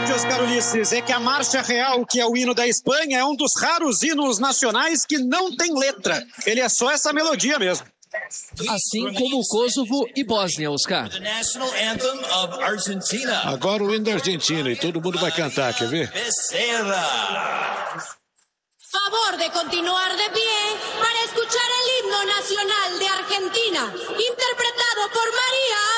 verdade, Oscar Ulisses, é que a Marcha Real, que é o hino da Espanha, é um dos raros hinos nacionais que não tem letra. Ele é só essa melodia mesmo. Assim como Kosovo e Bósnia, Oscar. Agora o hino da Argentina e todo mundo vai cantar, quer ver? Favor de continuar de pie para escuchar el himno nacional de Argentina, interpretado por María